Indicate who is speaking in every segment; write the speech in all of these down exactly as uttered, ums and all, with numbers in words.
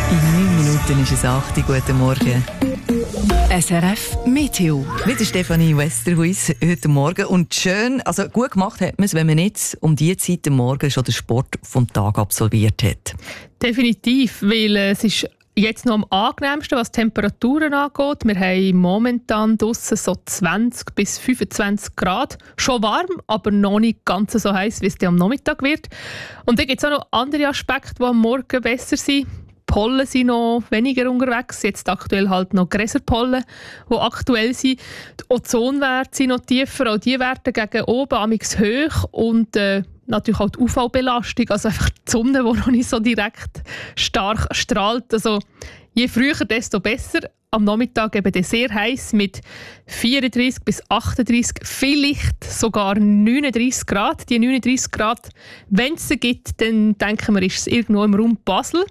Speaker 1: In neun Minuten ist es acht Uhr. Guten Morgen.
Speaker 2: S R F Meteo.
Speaker 1: Mit der Stefanie Westerhuis heute Morgen. Und schön, also gut gemacht hat man es, wenn man jetzt um diese Zeit am Morgen schon den Sport vom Tag absolviert hat.
Speaker 3: Definitiv, weil äh, es ist jetzt noch am angenehmsten, was die Temperaturen angeht. Wir haben momentan draussen so zwanzig bis fünfundzwanzig Grad. Schon warm, aber noch nicht ganz so heiß, wie es dann am Nachmittag wird. Und dann gibt es auch noch andere Aspekte, die am Morgen besser sind. Die Pollen sind noch weniger unterwegs. Jetzt aktuell halt noch Gräserpollen, die aktuell sind. Die Ozonwerte sind noch tiefer. Auch die Werte gegen oben amigs hoch. Und äh, natürlich auch die U V-Belastung. Also einfach die Sonne, die noch nicht so direkt stark strahlt. Also je früher, desto besser. Am Nachmittag eben sehr heiß mit vierunddreißig bis achtunddreißig, vielleicht sogar neununddreißig Grad. Die neununddreißig Grad, wenn es sie gibt, dann denken wir, ist es irgendwo im Raum Basel.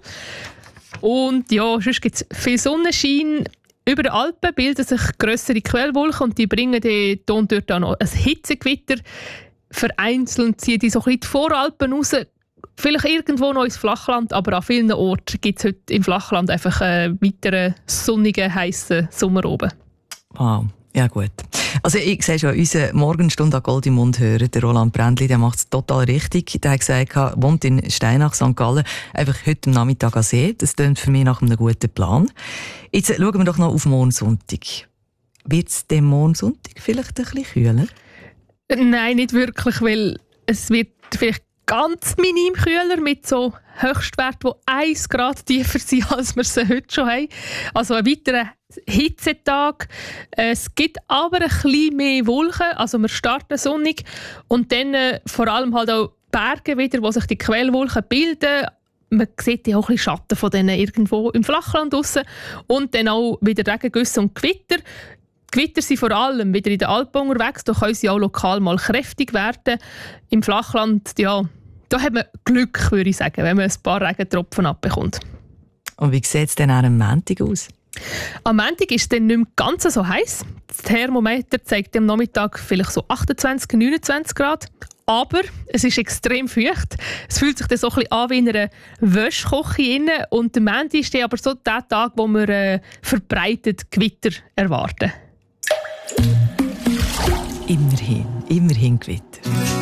Speaker 3: Und ja, sonst gibt es viel Sonnenschein. Über den Alpen bilden sich grössere Quellwolken und die bringen die, dort dann noch ein Hitzegewitter. Vereinzelt ziehen die so ein bisschen die Voralpen raus. Vielleicht irgendwo noch ins Flachland, aber an vielen Orten gibt es heute im Flachland einfach einen weiteren sonnigen, heissen Sommer oben.
Speaker 1: Wow, ja gut. Also ich sehe schon, unsere Morgenstunde an Gold im Mund hören, der Roland Brändli, der macht es total richtig. Der hat gesagt, er wohnt in Steinach, Sankt Gallen, einfach heute am Nachmittag an See. Das klingt für mich nach einem guten Plan. Jetzt schauen wir doch noch auf morgen Sonntag. Wird es dem morgen Sonntag vielleicht ein bisschen kühler?
Speaker 3: Nein, nicht wirklich, weil es wird vielleicht ganz minim kühler mit so Höchstwerten, die eins Grad tiefer sind, als wir sie heute schon haben. Also ein weiterer Hitzetag. Es gibt aber ein bisschen mehr Wolken, also wir starten sonnig und dann äh, vor allem halt auch Berge wieder, wo sich die Quellwolken bilden. Man sieht ja auch ein bisschen Schatten von denen irgendwo im Flachland draussen. Und dann auch wieder Regengüsse und Gewitter. Die Gewitter sind vor allem wieder in den Alpen unterwegs, da können sie auch lokal mal kräftig werden. Im Flachland, ja, da hat man Glück, würde ich sagen, wenn man ein paar Regentropfen abbekommt.
Speaker 1: Und wie sieht es denn am Montag aus?
Speaker 3: Am Montag ist es dann nicht mehr ganz so heiß. Das Thermometer zeigt am Nachmittag vielleicht so achtundzwanzig, neunundzwanzig Grad. Aber es ist extrem feucht. Es fühlt sich dann so ein bisschen an wie in einer Wäschküche. Und der Montag ist dann aber so der Tag, wo wir äh, verbreitet Gewitter erwarten.
Speaker 1: Immerhin, immerhin Gewitter.